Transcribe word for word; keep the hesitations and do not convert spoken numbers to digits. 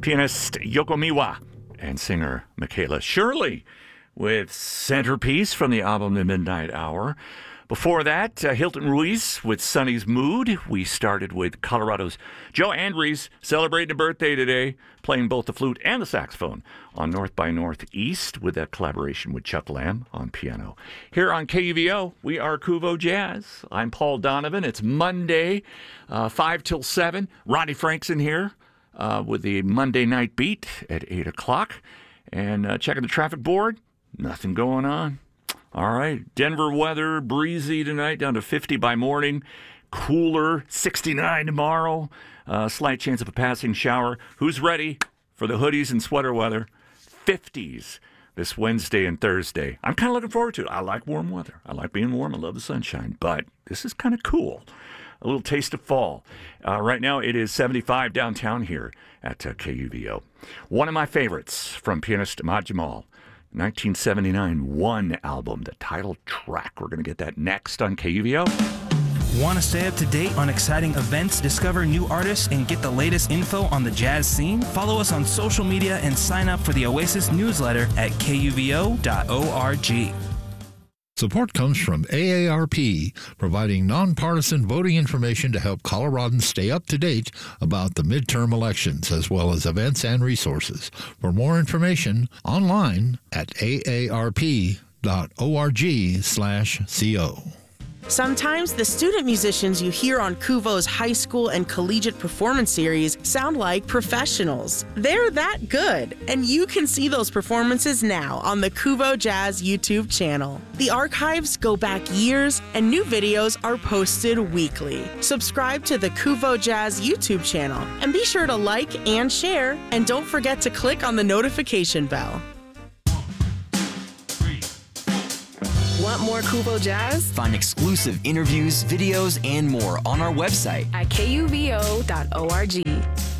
pianist Yoko Miwa and singer Michaela Shirley with Centerpiece from the album The Midnight Hour. Before that, uh, Hilton Ruiz with Sonny's Mood. We started with Colorado's Joe Andries celebrating a birthday today, playing both the flute and the saxophone on North by Northeast with that collaboration with Chuck Lamb on piano. Here on K U V O, we are Kuvo Jazz. I'm Paul Donovan. It's Monday, uh, five till seven. Ronnie Frank's in here uh, with the Monday Night Beat at eight o'clock. And uh, checking the traffic board, nothing going on. All right, Denver weather, breezy tonight, down to fifty by morning. Cooler, sixty-nine tomorrow. Uh, slight chance of a passing shower. Who's ready for the hoodies and sweater weather? fifties this Wednesday and Thursday. I'm kind of looking forward to it. I like warm weather. I like being warm. I love the sunshine. But this is kind of cool. A little taste of fall. Uh, right now, it is seventy-five downtown here at uh, K U V O. One of my favorites from pianist Ahmad Jamal. nineteen seventy-nine One album, the title track. We're going to get that next on K U V O. Want to stay up to date on exciting events, discover new artists, and get the latest info on the jazz scene? Follow us on social media and sign up for the Oasis newsletter at K U V O dot org. Support comes from A A R P, providing nonpartisan voting information to help Coloradans stay up to date about the midterm elections, as well as events and resources. For more information, online at A A R P dot org slash co. Sometimes the student musicians you hear on Kuvo's high school and collegiate performance series sound like professionals. They're that good, and you can see those performances now on the Kuvo Jazz YouTube channel. The archives go back years, and new videos are posted weekly. Subscribe to the Kuvo Jazz YouTube channel, and be sure to like and share, and don't forget to click on the notification bell. Want more Kuvo Jazz? Find exclusive interviews, videos, and more on our website at K U V O dot org.